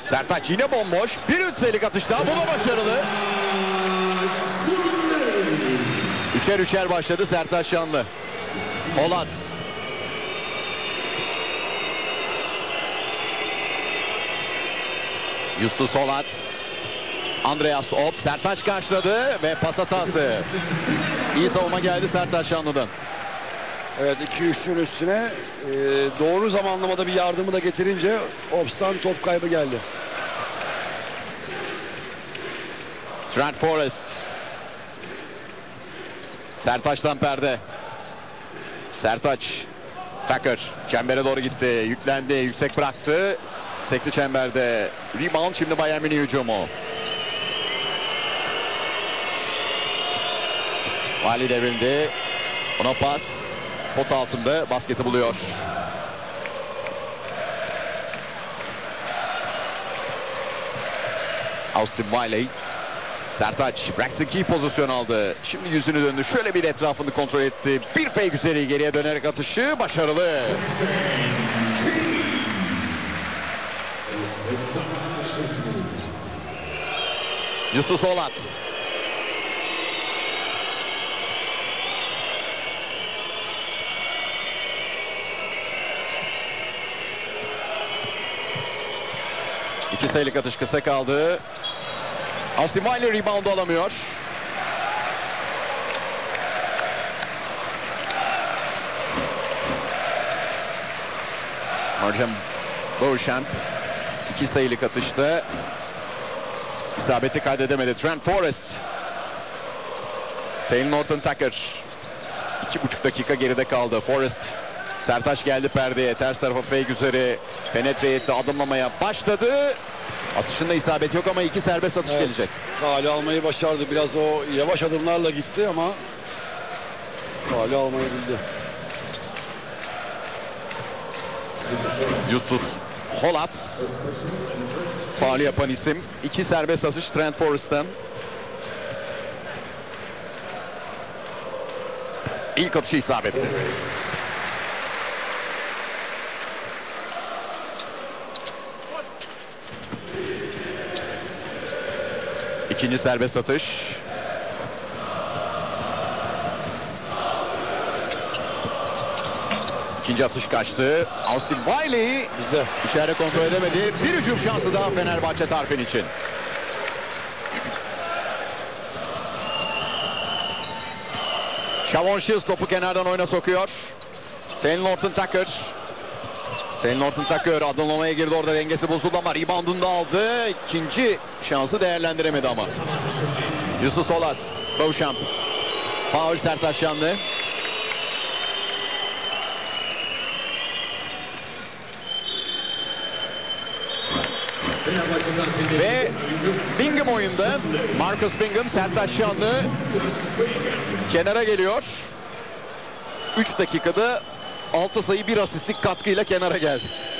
Sertaç yine bomboş. Bir 3 sayılık atış daha. Bu da başarılı. 3'er 3'er başladı Sertaç Şanlı. Polat. Justus Polat. Andreas Op. Sertaç karşıladı ve pas hatası. İyi savunma geldi Sertaç Şanlı'dan. Evet, 2-3'ün üstüne doğru zamanlamada bir yardımı da getirince Ops'tan top kaybı geldi. Trent Forrest. Sertaç'tan perde. Sertaç. Tucker. Çembere doğru gitti. Yüklendi. Yüksek bıraktı. Sekli çemberde. Rebound şimdi Bayern Münih hücumu. Vali devrildi. Ona pas. Pot altında basketi buluyor. Austin Wiley. Sertaç Braxton Key pozisyon aldı. Şimdi yüzünü döndü. Şöyle bir etrafını kontrol etti. Bir fake üzeri geriye dönerek atışı başarılı. Justus Polat. İki sayılık atış kısa kaldı. Austin Wiley rebound alamıyor. Marjan Beauchamp 2 sayılık atışta isabeti kaydedemedi. Trent Forrest. Taylor Norton Tucker 2,5 dakika geride kaldı. Forrest. Sertaç geldi perdeye. Ters tarafa fake üzeri penetre etti. Adımlamaya başladı. Atışında isabet yok ama 2 serbest atış gelecek. Faali almayı başardı. Biraz o yavaş adımlarla gitti ama faali almayı bildi. Justus Polat faali yapan isim. 2 serbest atış Trent Forrest'tan. İlk atışı isabetli. İkinci serbest atış. İkinci atış kaçtı. Austin Wiley Bizde. içeride kontrol edemedi. Bir hücum şansı daha Fenerbahçe Tarfen için. Shavon Shields topu kenardan oyuna sokuyor. Taylor Norton Tucker. Taylor Norton Tucker adımlamaya girdi, orada dengesi bozuldu ama reboundunu da aldı. İkinci şansı değerlendiremedi ama. Justus Olas, Beauchamp. Faul Sertaç Şanlı. Ve Bingham oyunda. Marcus Bingham, Sertaç Şanlı kenara geliyor. 3 dakikada 6 sayı 1 asistlik katkıyla kenara geldi.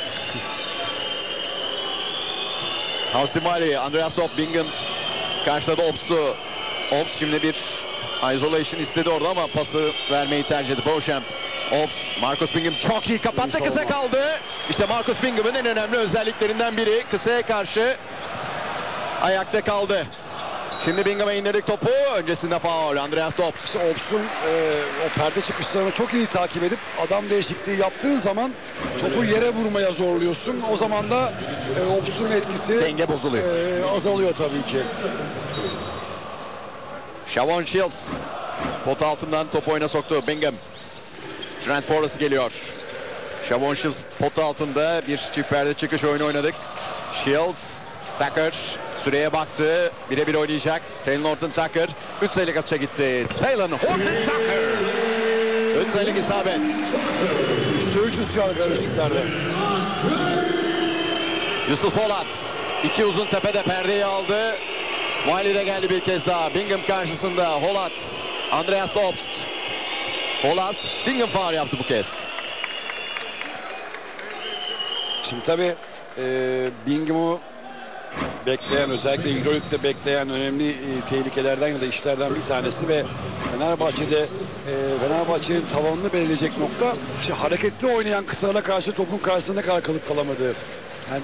Austin Wiley, Andreas Op, Bingham karşıladı Ops'tu. Ops şimdi bir isolation istedi orada ama pası vermeyi tercih etti. Beauchamp, Ops, Marcus Bingham çok iyi kapattı, kısa kaldı. İşte Marcus Bingham'ın en önemli özelliklerinden biri. Kısaya karşı ayakta kaldı. Şimdi Bingham'a indirdik topu. Öncesinde faul. Andreas Ops. Ops'un o perde çıkışlarını çok iyi takip edip adam değişikliği yaptığın zaman topu yere vurmaya zorluyorsun. O zaman da Ops'un etkisi denge bozuluyor. Azalıyor tabii ki. Shavon Shields pot altından topu oyuna soktu. Bingham. Trent Forrest geliyor. Shavon Shields pot altında bir çift perde çıkış oyunu oynadık. Shields, Tucker süreye baktı. Birebir oynayacak. Taylor Norton Tucker 3 sayılık atışa gitti. Taylor Norton Tucker 3 sayılık isabet. 3'te 3 şu an karışıklarda. Justus Polat 2 uzun tepede perdeyi aldı. Wiley de geldi bir kez daha. Bingham karşısında. Polat, Andreas Obst. Polat, Bingham faul yaptı bu kez. Şimdi tabii Bingham'ı bekleyen, özellikle Euroleague'de bekleyen önemli tehlikelerden ya da işlerden bir tanesi ve Fenerbahçe'nin tavanını belirleyecek nokta işte hareketli oynayan kısalara karşı topun karşısında ne kadar kalıp kalamadığı.